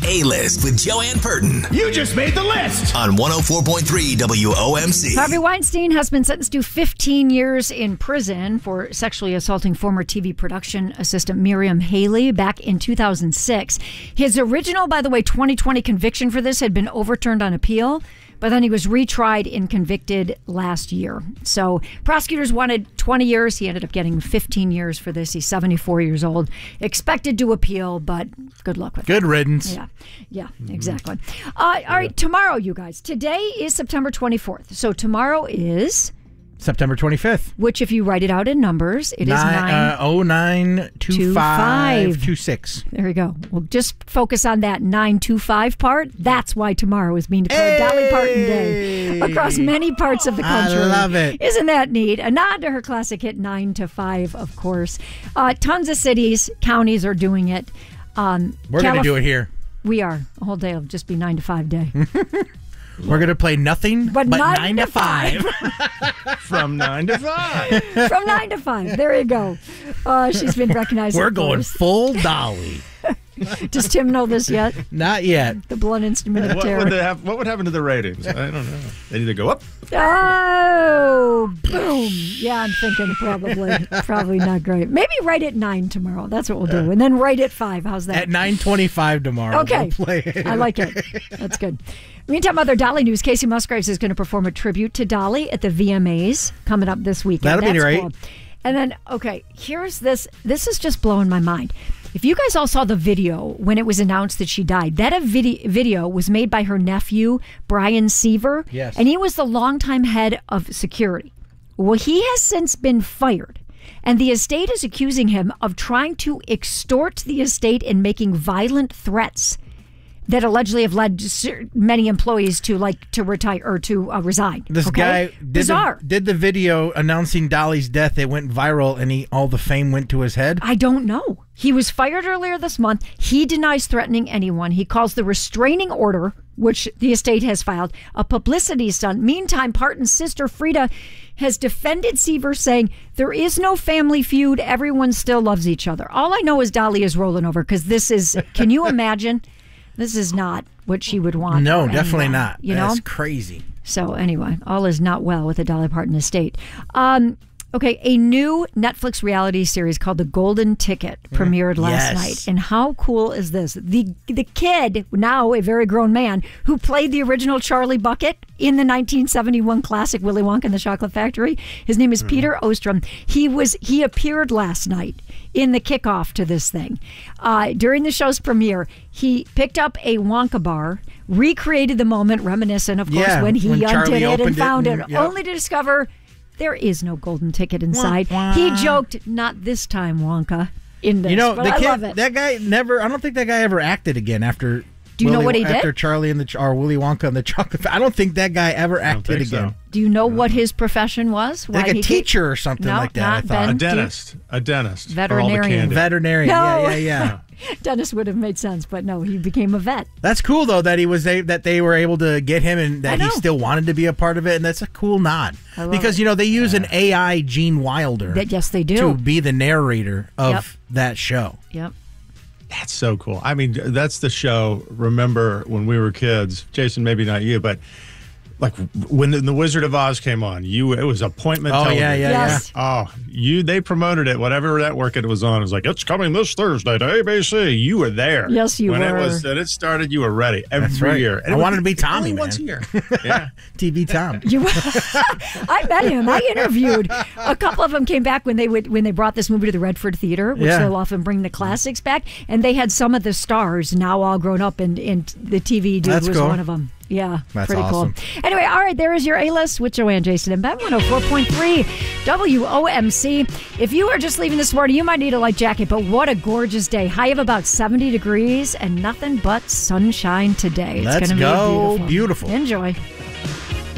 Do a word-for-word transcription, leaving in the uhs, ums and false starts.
A-List with Joanne Purton. You just made the list. On one oh four point three W O M C. Harvey Weinstein has been sentenced to fifteen years in prison for sexually assaulting former T V production assistant Miriam Haley back in two thousand six. His original, by the way, twenty twenty conviction for this had been overturned on appeal, but then he was retried and convicted last year. So prosecutors wanted twenty years. He ended up getting fifteen years for this. He's seventy-four years old. Expected to appeal, but good luck with it. Good riddance. Yeah, yeah, exactly. Uh, all right, tomorrow, you guys. Today is September twenty-fourth. So tomorrow is... September twenty-fifth. Which, if you write it out in numbers, it is nine. Uh, oh nine two five two six. There we go. We'll just focus on that nine two five part. That's why tomorrow is being declared Hey! Dolly Parton Day across many parts of the country. I love it. Isn't that neat? A nod to her classic hit nine to five, of course. Uh, tons of cities, counties are doing it. Um, We're going to Calif- do it here. We are. A whole day will just be nine to five day. We're going to play nothing but, But nine nine to to five. From nine to five. From nine to five. There you go. Uh, she's been recognized. We're of going course. full Dolly. Does Tim know this yet? Not yet. The blunt instrument of What terror. would, they have, what would happen to the ratings? I don't know. They need to go up. Oh, boom. Yeah, I'm thinking probably probably not great. Maybe write at nine tomorrow. That's what we'll do. And then write at five. How's that? At nine twenty-five tomorrow. Okay. We'll play it. I like it. That's good. Meantime, other Dolly news. Casey Musgraves is going to perform a tribute to Dolly at the V M As coming up this weekend. That'll be That's great. Cool. And then, okay, here's this. This is just blowing my mind. If you guys all saw the video when it was announced that she died, that a vid- video was made by her nephew, Brian Seaver. Yes. And he was the longtime head of security. Well, he has since been fired. And the estate is accusing him of trying to extort the estate and making violent threats that allegedly have led many employees to like to retire or to uh, resign. This okay? guy did Bizarre. the, did the video announcing Dolly's death. It went viral, and he all the fame went to his head. I don't know. He was fired earlier this month. He denies threatening anyone. He calls the restraining order, which the estate has filed, a publicity stunt. Meantime, Parton's sister Frida has defended Seaver, saying there is no family feud. Everyone still loves each other. All I know is Dolly is rolling over because this is. Can you imagine? This is not what she would want. No, for definitely anyone, not. You know, That's crazy. So anyway, all is not well with the Dolly Parton estate. Um, okay, a new Netflix reality series called The Golden Ticket premiered last Yes. night. And how cool is this? The the kid, now a very grown man, who played the original Charlie Bucket in the nineteen seventy-one classic Willy Wonka and the Chocolate Factory. His name is Peter Ostrom. He was he appeared last night in the kickoff to this thing. Uh, during the show's premiere, he picked up a Wonka bar, recreated the moment, reminiscent, of course, Yeah, when he when undid Charlie it and opened it found it, and- yep. only to discover there is no golden ticket inside. Wah, wah. He joked, "Not this time, Wonka." In this, You know, but the I kid, love it. that guy never, I don't think that guy ever acted again after. Do you know Willy- what he did? After Charlie and the, or Willy Wonka and the Chocolate Factory. I don't think that guy ever I don't acted think so. again. Do you know what his profession was? Like Why a he teacher or something No, like that, I not thought. Ben. A dentist. A dentist. For all the Veterinarian. candy. Veterinarian. No. Yeah, yeah, yeah. Dennis would have made sense, but no, he became a vet. That's cool though that he was a, that they were able to get him and I that he know. still wanted to be a part of it, and that's a cool nod. I love Because it. you know they use an A I Gene Wilder That, yes, they do. to be the narrator of Yep. that show. Yep. That's so cool. I mean, that's the show. Remember when we were kids, Jason, maybe not you, but like when the, the Wizard of Oz came on, you it was appointment Oh, television. yeah, yeah, Yes. Oh, you they promoted it, whatever network it was on. It was like, it's coming this Thursday to A B C. You were there. Yes, you when were. it was when it started, you were ready every That's right. year. I it wanted was to be Tommy, only man. once a year. Yeah. T V Tom. You, I met him. I interviewed a couple of them. Came back when they would when they brought this movie to the Redford Theater, which Yeah. they'll often bring the classics back. And they had some of the stars now all grown up, and, and the T V dude That's was cool. one of them. Yeah, That's pretty awesome. cool. Anyway, all right, there is your A-List with Joanne, Jason, and Ben. one oh four point three W O M C. If you are just leaving this morning, you might need a light jacket, but what a gorgeous day. High of about seventy degrees and nothing but sunshine today. It's Let's gonna go. be beautiful. Beautiful. Enjoy.